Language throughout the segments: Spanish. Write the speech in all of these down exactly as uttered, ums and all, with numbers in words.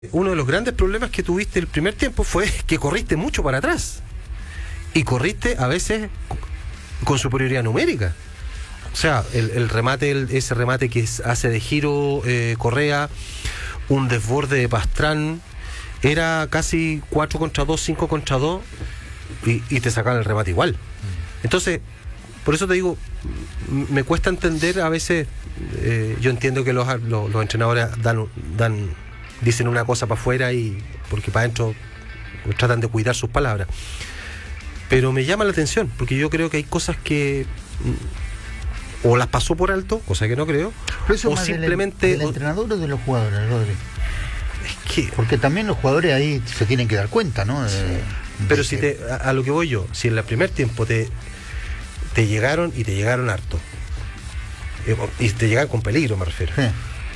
Uno de los grandes problemas que tuviste el primer tiempo fue que corriste mucho para atrás y corriste a veces con superioridad numérica. O sea, el, el remate, el, ese remate que hace de giro eh, Correa, un desborde de Pastrán, era casi cuatro contra dos, cinco contra dos y, y te sacaban el remate igual. Entonces, por eso te digo, me cuesta entender a veces, eh, yo entiendo que los, los, los entrenadores dan, dan dicen una cosa para afuera y porque para adentro tratan de cuidar sus palabras, pero me llama la atención porque yo creo que hay cosas que o las pasó por alto, cosa que no creo, eso o más simplemente del, del entrenador o de los jugadores, Rodri. Es que porque también los jugadores ahí se tienen que dar cuenta, ¿no? Sí. De, pero de si que... te, a, a lo que voy yo, si en el primer tiempo te te llegaron y te llegaron harto eh, y te llegaron con peligro, me refiero. Sí.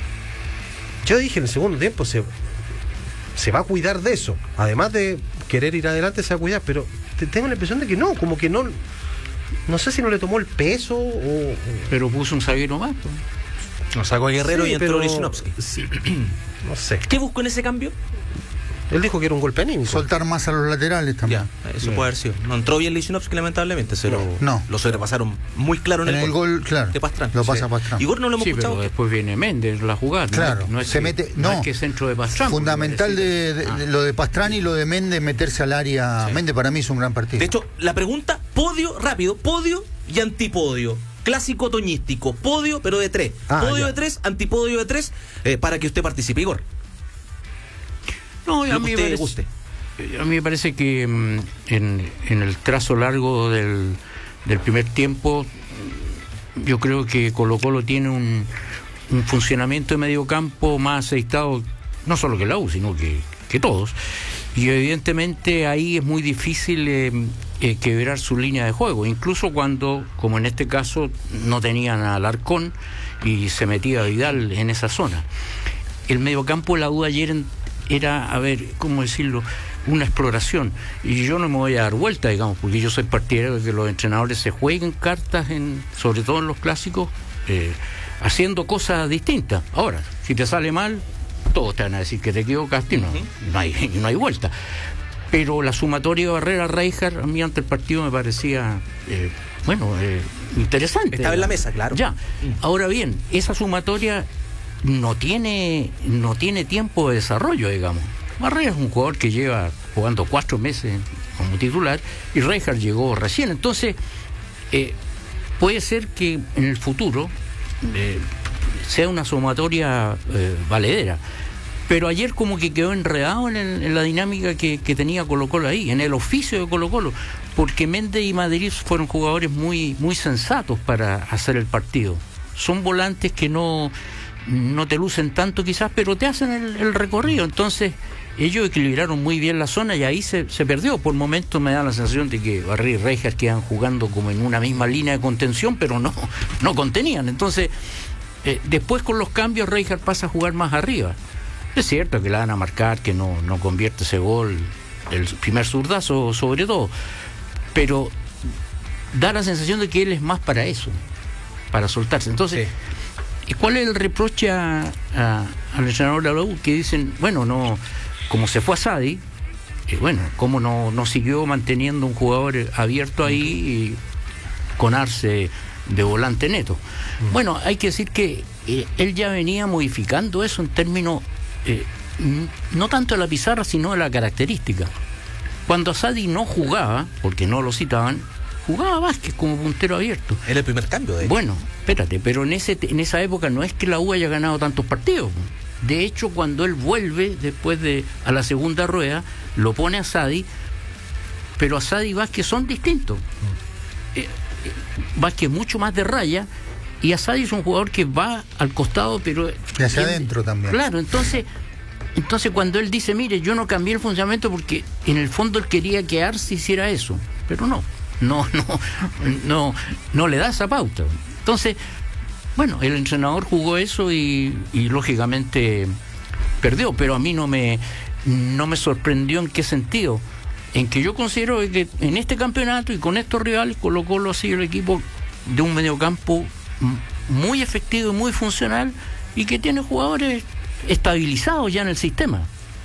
Yo dije en el segundo tiempo se, se va a cuidar de eso. Además de querer ir adelante, se va a cuidar. Pero te, tengo la impresión de que no, como que no. No sé si no le tomó el peso o. Pero puso un zaguero más. Pues. Lo sacó a Guerrero sí, y entró pero... Lichnowsky. Sí. No sé. ¿Qué buscó en ese cambio? Él dijo que era un golpe anímico. Soltar más a los laterales también. Ya, eso yeah. puede haber sido. No entró bien Lichnowsky, lamentablemente. Se lo, no. lo sobrepasaron muy claro en, en el, el gol. gol. Claro. De Pastrán. Lo pasa sí. Pastrán. Igor no lo hemos sí, escuchado. Pero después viene Méndez la jugada. Claro. No es, se que, mete. No, no es que centro de Pastrán. Fundamental de, de, ah. de lo de Pastrán y lo de Méndez meterse al área. Sí. Méndez para mí es un gran partido. De hecho, la pregunta, podio, rápido, podio y antipodio. Clásico toñístico, podio pero de tres. Ah, podio ya. de tres, antipodio de tres, eh, para que usted participe, Igor. No, a mí, usted parece, guste. a mí me parece que en, en el trazo largo del, del primer tiempo, yo creo que Colo-Colo tiene un, un funcionamiento de mediocampo más aceitado, no solo que la U, sino que, que todos. Y evidentemente ahí es muy difícil eh, eh, quebrar su línea de juego, incluso cuando, como en este caso, no tenían a Alarcón y se metía Vidal en esa zona. El mediocampo de la U ayer en, era, a ver, ¿cómo decirlo?, una exploración. Y yo no me voy a dar vuelta, digamos, porque yo soy partidario de que los entrenadores se jueguen cartas, en, sobre todo en los clásicos, eh, haciendo cosas distintas. Ahora, si te sale mal, todos te van a decir que te equivocaste y no, no, hay, no hay vuelta. Pero la sumatoria Barrera-Rijkaard, a mí ante el partido me parecía, eh, bueno, eh, interesante. Estaba en la mesa, claro. Ya. Ahora bien, esa sumatoria no tiene, no tiene tiempo de desarrollo, digamos. Barrera es un jugador que lleva jugando cuatro meses como titular y Rijkaard llegó recién. Entonces, eh, puede ser que en el futuro eh, sea una sumatoria eh, valedera. Pero ayer como que quedó enredado en, el, en la dinámica que, que tenía Colo-Colo ahí, en el oficio de Colo-Colo, porque Méndez y Madrid fueron jugadores muy, muy sensatos para hacer el partido. Son volantes que no, no te lucen tanto quizás, pero te hacen el, el recorrido. Entonces ellos equilibraron muy bien la zona y ahí se, se perdió. Por momentos me da la sensación de que Barrera y Rijkaard quedan jugando como en una misma línea de contención, pero no, no contenían. Entonces, eh, después con los cambios Rijkaard pasa a jugar más arriba. Es cierto que la van a marcar, que no, no convierte ese gol, el primer zurdazo sobre todo, pero da la sensación de que él es más para eso, para soltarse. Entonces, sí. ¿Cuál es el reproche a, a, al entrenador de la U? Que dicen, bueno, no, como se fue a Sadi, eh, bueno, cómo no, no siguió manteniendo un jugador abierto ahí y con Arce de volante neto. Uh-huh. Bueno, hay que decir que eh, él ya venía modificando eso en términos eh, no tanto de la pizarra, sino de la característica. Cuando Sadi no jugaba, porque no lo citaban, jugaba Vázquez como puntero abierto. Era el primer cambio de él. Bueno, espérate, pero en ese en esa época no es que la U haya ganado tantos partidos. De hecho, cuando él vuelve después de a la segunda rueda, lo pone a Sadi, pero a Sadi y Vázquez son distintos. Mm. Eh, eh, Vázquez mucho más de raya y Asadi es un jugador que va al costado, pero y hacia en, adentro también. Claro, entonces entonces cuando él dice, mire, yo no cambié el funcionamiento porque en el fondo él quería que Arce hiciera eso, pero no, no, no, no, no le da esa pauta. Entonces, bueno, el entrenador jugó eso y, y lógicamente perdió, pero a mí no me no me sorprendió. ¿En qué sentido? En que yo considero que en este campeonato y con estos rivales Colo-Colo ha sido el equipo de un mediocampo muy efectivo y muy funcional y que tiene jugadores estabilizados ya en el sistema.